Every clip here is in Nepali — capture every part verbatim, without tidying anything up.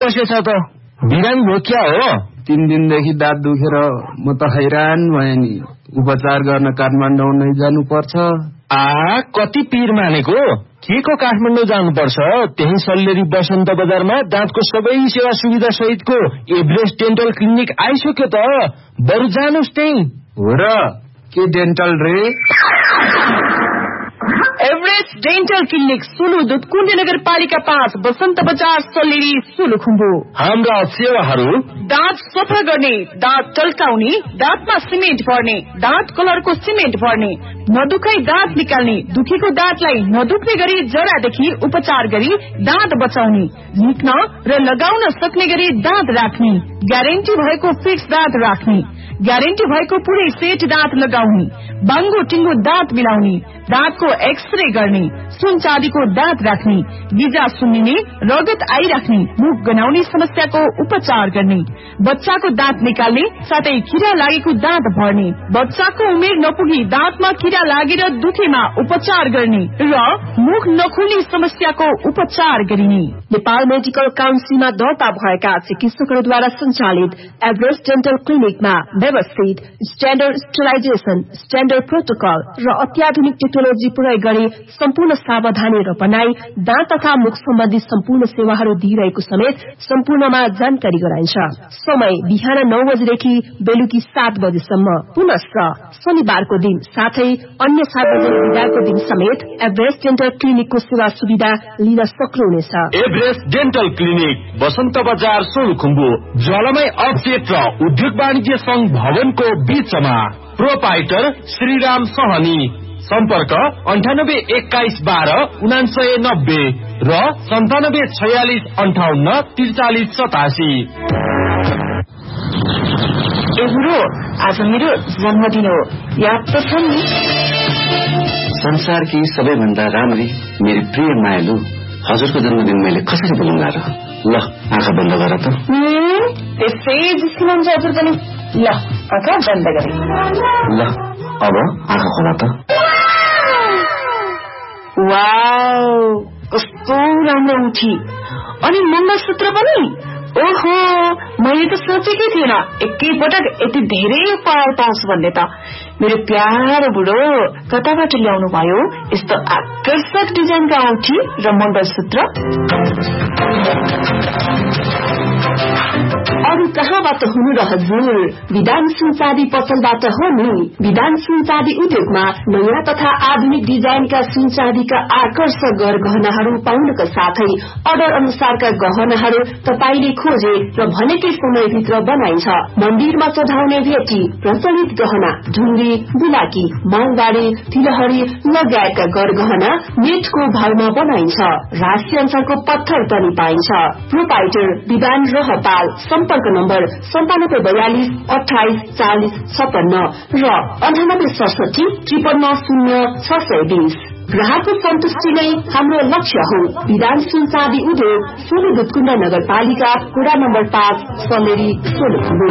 पसेछ त बिरामी हो क्या हो? तीन दिनदेखि दाँत दुखेर म त हैरान भएँ नि। उपचार गर्न काठमाडौँ नै जानुपर्छ। आ कति पीर मानेको? के को काठमाडौँ जानुपर्छ? त्यही सल्लेरी बसन्त बजारमा दाँतको सबै सेवा सुविधा सहितको एभरेस्ट डेन्टल क्लिनिक आइसक्यो त। बरु जानुस् त्यही। हो र? के डेन्टल रे? Everest dental clinic Sulu Dudhkund नगरपालिका पाँच बसन्त बजार सल्लेरी सोलुखुम्बु। हाम्रा सेवाहरू दाँत सफा गर्ने, दाँत टल्काउने, दाँतमा सिमेन्ट भर्ने, दाँत कलरको सिमेन्ट भर्ने, नदुखाई दाँत निकाल्ने, दुखेको दाँतलाई नदुख्ने गरी जरादेखि उपचार गरी दाँत बचाउने, निक्न र लगाउन सक्ने गरी दाँत राख्ने, ग्यारेन्टी भएको फिक्स दाँत राख्ने, ग्यारेन्टी भएको पुरै सेट दाँत लगाउने, बाङ्गो टिङ्गो दाँत मिलाउने, दाँतको एक्सरे गर्ने, सुन चाँदीको दाँत राख्ने, गिजा सुन्निने, रगत आइराख्ने, मुख गनाउने समस्याको उपचार गर्ने, बच्चाको दाँत निकाल्ने साथै किरा लागेको दाँत भर्ने, बच्चाको उमेर नपुगी दाँतमा किरा लागेर दुखेमा उपचार गर्ने र मुख नखुल्ने समस्याको उपचार गरिने। नेपाल मेडिकल काउन्सिलमा दर्ता भएका चिकित्सकहरूद्वारा सञ्चालित एभरेस्ट डेन्टल क्लिनिकमा व्यवस्थित स्ट्याण्डर्ड स्टरलाइजेसन, स्ट्याण्डर्ड प्रोटोकल र अत्याधुनिक टेक्नोलोजी प्रयोग गरी सम्पूर्ण सावधानी र बनाई दाँत तथा मुख सम्बन्धी सम्पूर्ण सेवाहरू दिइरहेको समेत सम्पूर्णमा जानकारी गराइन्छ। समय बिहान नौ बजेदेखि बेलुकी सात बजेसम्म। पुनश्च शनिबारको दिन साथै अन्य सार्वजनिक बिदाको दिन समेत एभरेस्ट डेन्टल क्लिनिकको सेवा सुविधा लिन सक्नुहुनेछ। एभरेस्ट डेन्टल क्लिनिक बसन्त बजार सोलुखुम्बु, ज्वालामय अपडेट र उद्योग वाणिज्य संघ भवनको बीचमा। प्रोपाइटर श्रीराम सहनी। सम्पर्क अन्ठानब्बे एक्काइस बाह्र उनासय नब्बे र सन्तानब्बे छयालिस अन्ठाउन्न त्रिचालिस सतासी। आज मेरो जन्मदिन हो, याद त छ नि? संसारकी सबैभन्दा राम्री मेरो प्रिय मायालु हजुरको जन्मदिन मैले कसरी बोलाउँला र? ल आँखा बन्द गर त। त्यसै जिस्किनुहुन्छ हजुर पनि। ल आँखा बन्द गरे। ल अब आँखा खोला त। वाउ, कस्तो राम्रो उठी। अनि मङ्गलसूत्र पनि। ओहो, मैले त सोचेकै थिएन एकैपटक यति धेरै उपहार पाउँछु भन्ने त। मेरो प्यारो बुढो कताबाट ल्याउनु भयो यस्तो आकर्षक डिजाइनका औँठी र मङ्गलसूत्र? अरू कहाँबाट हुनु र हजुर? विधान सुनचाँदी पसलबाट हो नि। विधान सुनचाँदी उद्योगमा नयाँ तथा आधुनिक डिजाइनका सुनचाँदीका आकर्षक गहनाहरू पाउनका साथै अर्डर अनुसारका गहनाहरू तपाईले खोजे र भनेकै समयभित्र बनाइन्छ। मन्दिरमा चढाउने भेटी, प्रचलित गहना, ढुङ्गी, बुलाकी, मालबारी, तिलहरी लगायतका गरगहना नेटको भावमा बनाइन्छ। राशि अनुसारको पत्थर पनि पाइन्छ। प्रोपाइटर विधान रहपाल। सम्पर्क नम्बर सन्तानब्बे बयालिस अठाइस चालिस छपन्न र अन्ठानब्बे सडसठी त्रिपन्न शून्य छ सय बीस। ग्राहकको सन्तुष्टि नै हाम्रो लक्ष्य हो। विधान सुनचाँदी उद्योग, सोलु दुधकुण्ड नगरपालिका, वडा नम्बर पाँच, सल्लेरी, सोलुखुम्बु।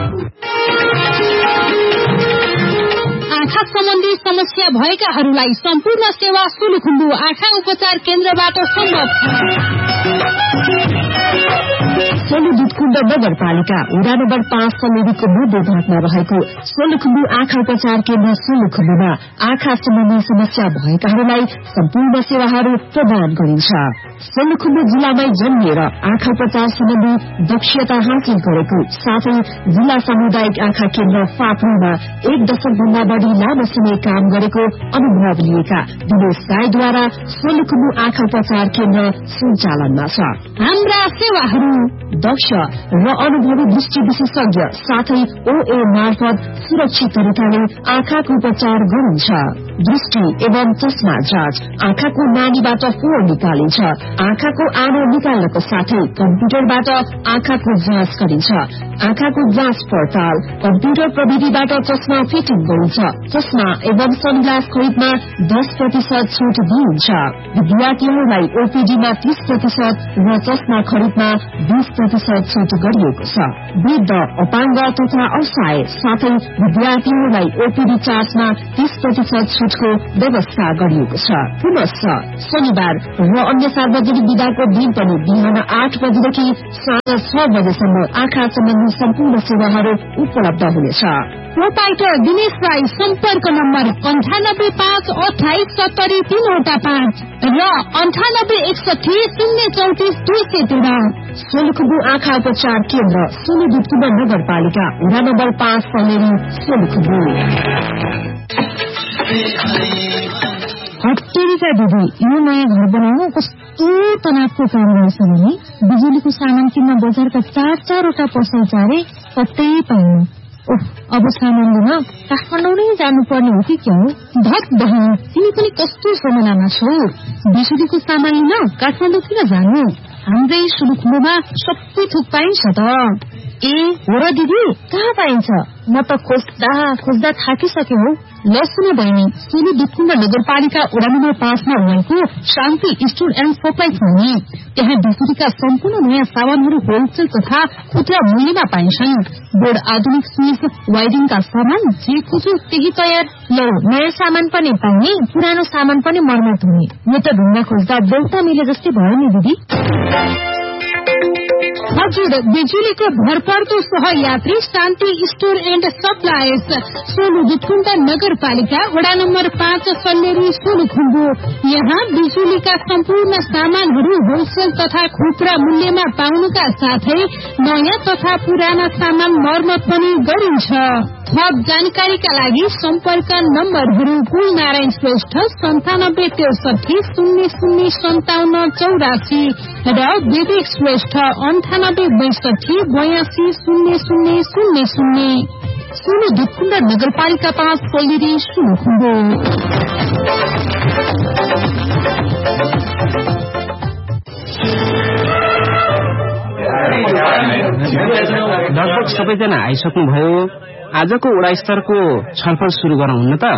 आँखा सम्बन्धी समस्या भएकाहरूलाई सम्पूर्ण सेवा सोलुखुम्बु आँखा उपचार केन्द्रबाट सम्भव। सोलु दुधकुण्ड नगरपालिका वडा नम्बर पाँच सल्लेरीको मध्य भागमा रहेको सोलुखुम्बु आँखा उपचार केन्द्र सोलुखुम्बुमा आँखा सम्बन्धी समस्या भएकाहरूलाई सम्पूर्ण सेवाहरू प्रदान गरिन्छ। सोलुखुम्बु जिल्लामै जन्मिएर आँखा उपचार सम्बन्धी दक्षता हासिल गरेको साथै जिल्ला सामुदायिक आँखा केन्द्र फाप्रोमा एक दशक भन्दा बढ़ी लामो समय काम गरेको अनुभव लिएका दिनेश राईद्वारा सोलुखुम्बु आँखा उपचार केन्द्र सञ्चालनमा छ। हाम्रा सेवाहरू दक्ष र अनुभवी दृष्टि विशेषज्ञ साथै ओए मार्फत सुरक्षित तरिकाले आँखाको उपचार गरिन्छ। दृष्टि एवं चस्मा जाँच, आँखाको नानीबाट फोहोर निकालिन्छ, आँखाको आनो निकाल्नको साथै कम्प्युटरबाट आँखाको जाँच गरिन्छ। आँखाको जाँच पडताल, कम्प्युटर प्रविधिबाट चस्मा फिटिङ गरिन्छ। चस्मा एवं सनग्लास खरिदमा दस प्रतिशत छुट दिइन्छ। विद्यार्थीहरूलाई ओपीडीमा तीस प्रतिशत र चस्मा खरिदमा बीस प्रतिशत प्रतिशत छुट गरिएको छ। वृद्ध, अपाङ्ग तथा असहाय साथै विद्यार्थीहरूलाई ओपीडी चार्जमा तीस प्रतिशत छुटको व्यवस्था गरिएको छ। पुनश्च शनिबार र अन्य सार्वजनिक विधाको दिन पनि बिहान आठ बजेदेखि साँझ छ बजेसम्म आँखा सम्बन्धी सम्पूर्ण सेवाहरू उपलब्ध हुनेछ। प्रोपाइटर दिनेश राई सम्पर्क नम्बर अन्ठानब्बे पाँच अठाइस सत्तरी तीनवटा पाँच र अन्ठानब्बे एकसठी शून्य चौतिस दुई सय तेह्र। सोलुखुम्बु आँखा उपचार केन्द्र सोलुखुम्बु नगरपालिका वडा नम्बर पाँच सलेरी सोलुखुम्बु। हट्टेरीका दिदी, यो नयाँ घर बनाउनु कस्तो तनावको काम रहेछ भने बिजुलीको सामान किन्न बजारका चार चारवटा पसल चारे कतै पाइनु। ओह, अब सामान लिन काठमाडौँ नै जानुपर्ने हो कि क्या हो? धत बहन, तिमी पनि कस्तो समयमा छौ? बिजुलीको सामान लिन काठमाडौँ किन जानु? हाम्रै सोलुखुम्बुमा सबै थोक पाइन्छ त। ए हो र दिदी, कहाँ पाइन्छ? म त खोज्दा खोज्दा थाकिसके हौ। ल सुन बहिनी, सोलु दुधकुण्ड नगरपालिका वडा नम्बर पाँचमा रहेको शान्ति स्टोर एण्ड सप्लाई छ नि। त्यहाँ बिजुलीका सम्पूर्ण नयाँ सामानहरू होलसेल तथा खुद्रा मूल्यमा पाइन्छन्। बोर्ड, आधुनिक स्विच, वायरिङका सामान जे खोज्यो त्यही तयार। ल, नयाँ सामान पनि पाउने, पुरानो सामान पनि मर्मत हुने। यो त ढुङ्गा खोज्दा देउता मिले जस्तै भयो नि दिदी। हजुर, बिजुलीको भरपर्दो सहयात्री शान्ति store and suppliers, Solu Dudhkund नगरपालिका वडा नम्बर पाँच सल्लेरी सोलुखुम्बु। यहाँ बिजुलीका सम्पूर्ण सामानहरू होलसेल तथा खुद्रा मूल्यमा पाउनुका साथै नयाँ तथा पुराना सामान मर्मत पनि गरिन्छ। थप जानकारीका लागि सम्पर्क नम्बरहरू कुल नारायण श्रेष्ठ सन्तानब्बे त्रिसठी शून्य शून्य सन्ताउन्न चौरासी र विवेक श्रेष्ठ अन्ठानब्बे बैसठी बयासी शून्य शून्य शून्य शून्य। सोलु दुधकुण्ड नगरपालिका पाँच सोलिरी सोलुखुम्बु। लगभग सबैजना आइसक्नुभयो। आजको वडा स्तरको छलफल शुरू गरौँ न त।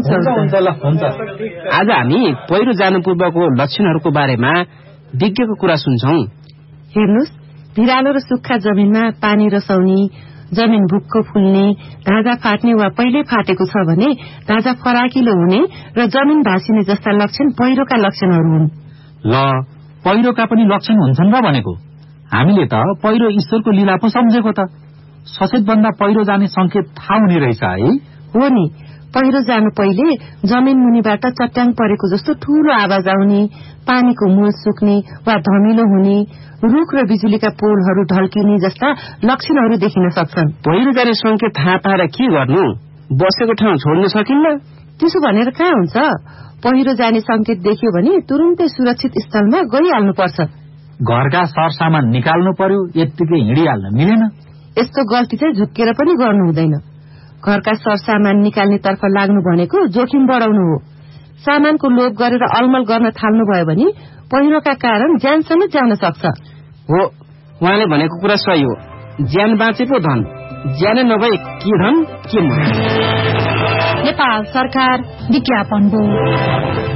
आज हामी पहिरो जानु पूर्वको लक्षणहरूको बारेमा विज्ञको कुरा सुन्छौं। हेर्नुहोस्, भिरालो र सुक्खा जमिनमा पानी रसाउने, जमिन भुक्को फुल्ने, ढाँचा फाट्ने वा पहिले फाटेको छ भने ढाँचा फराकिलो हुने र जमिन भाँसिने जस्ता लक्षण पहिरोका लक्षणहरू हुन्। ल, पहिरोका पनि लक्षण हुन्छन् र भनेको? हामीले त पहिरो ईश्वरको लीला पो सम्झेको त। सचेत भन्दा पहिरो जाने संकेत थाहा हुने रहेछ है? हो नि, पहिरो जानु पहिले जमिन मुनिबाट चट्याङ परेको जस्तो ठूलो आवाज आउने, पानीको मूल सुक्ने वा धमिलो हुने, रुख र बिजुलीका पोलहरू ढल्किने जस्ता लक्षणहरू देखिन सक्छन्। पहिरो जाने संकेत थाहा पाएर के गर्नु? बसेको ठाउँ छोड्न सकिन्न? त्यसो भनेर कहाँ हुन्छ? पहिरो जाने संकेत देखियो भने तुरुन्तै सुरक्षित स्थलमा गइहाल्नुपर्छ। घरका सरसामान निकाल्नु पर्यो, यत्तिकै हिँडिहाल्न मिलेन। यस्तो गल्ती चाहिँ झुक्केर पनि गर्नु हुँदैन। घरका सरसामान निकाल्ने तर्फ लाग्नु भनेको जोखिम बढाउनु हो। सामानको लोभ गरेर अलमल गर्न थाल्नु भयो भने पहिरोका कारण ज्यानसम्म जान सक्छ। हो, उहाँले भनेको कुरा सही हो। ज्यान बाँचे पो धन, ज्यान नभए के धन के मन। नेपाल सरकार विज्ञापन बोर्ड।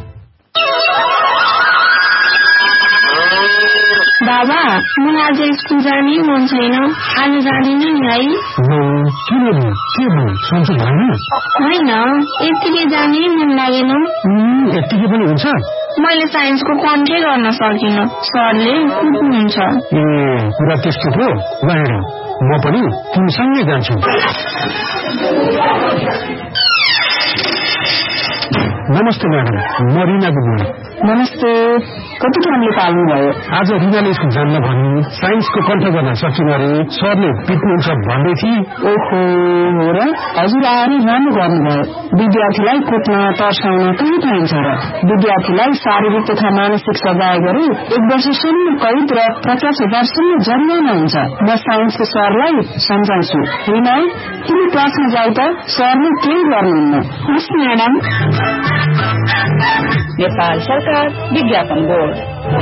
बाबा, मलाई आज स्कुल जाने मन छैन। आज जाँदिन नि है? होइन, यत्तिकै जाने मन लागेन। यत्तिकै पनि हुन्छ? मैले साइन्सको कन्ट्रै गर्न सकिनँ, सरले कुट्नुहुन्छ। ए, कुरा त्यस्तो थियो? गएर म पनि तिमीसँगै जान्छु। नमस्ते म्याडम, म रिना गुरुङ। नमस्ते, कति कामले पाल्नुभयो? आज रिनाले स्कुल जान्न भन्नु, साइन्सको कन्ठ गर्न सकिन अरे, सरले पिट्नुहुन्छ भन्दै थिए। ओहो, हो र? हजुर आएर राम्रो गर्नुभयो। विद्यार्थीलाई कुट्न तर्साउन कहाँ पाइन्छ र? विद्यार्थीलाई शारीरिक तथा मानसिक सजाय गरी एक वर्षसम्म कैद र पचास हजारसम्म जरिवाना हुन्छ। म साइन्सको सरलाई सम्झाउँछु। रिना, तिमी क्लासमा जाऊ त, सरले केही गर्नुहुन्न। हस् म्याडम। नेपाल सरकार विज्ञापन बोर्ड।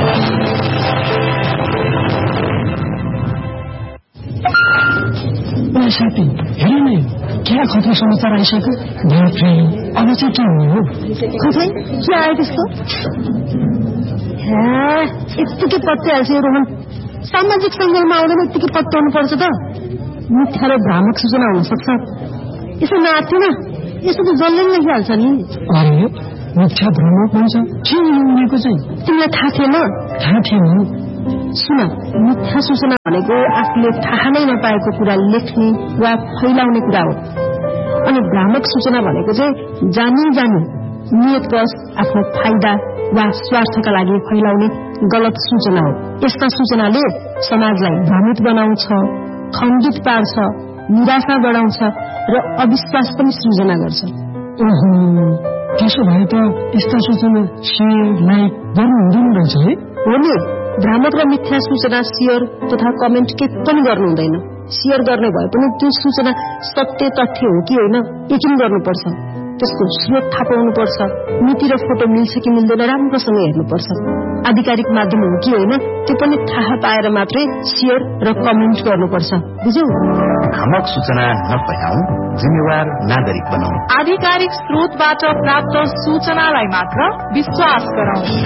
साथी, हेर न, क्या खतरा समाचार आइसक्यो। अब चाहिँ के हुने हो? खै के आयो त्यस्तो? यत्तिकै पत्याइहाल्छ यो रोहन। सामाजिक सञ्जालमा आउँदैन यत्तिकै पत्याउनु पर्छ त। मिथ्या र भ्रामक सूचना हुन सक्छ। यसो नाथेन यसो त जसले पनि लेखिहाल्छ नि। अरे मिथ्या भ्रामक भन्छ के उनीको चाहिँ तिमीलाई थाहा थिएन? थाहा थिएन। सुन, मिथ्या सूचना भनेको आफूले थाहा नै नपाएको कुरा लेख्ने वा फैलाउने कुरा हो। अनि भ्रामक सूचना भनेको चाहिँ जानी जानी नियतवश आफ्नो फाइदा वा स्वार्थका लागि फैलाउने गलत सूचना हो। यस्ता सूचनाले समाजलाई भ्रमित बनाउँछ, खण्डित पार्छ, निराशा बढाउँछ र अविश्वास पनि सृजना गर्छ। ओहो, त्यसो भए त यस्ता सूचना सेयर लाइक गर्नु हुँदैन रहेछ है? हो नि, भ्रामक र मिथ्या सूचना शेयर तथा कमेन्ट के पनि गर्नु हुँदैन। शेयर गर्ने भए पनि त्यो सूचना सत्य तथ्य हो कि होइन यकिन गर्नुपर्छ। त्यसको स्रोत थाहा पाउनुपर्छ। मिति र फोटो मिल्छ कि मिल्दैन राम्रोसँग हेर्नुपर्छ। आधिकारिक माध्यम हो कि होइन त्यो पनि थाहा पाएर मात्रै शेयर र कमेन्ट गर्नुपर्छ। बुझ्यौ? भ्रामक सूचना नफैलाऊ, जिम्मेवार नागरिक बनाऊ। आधिकारिक स्रोतबाट प्राप्त सूचनालाई मात्र विश्वास गरौं।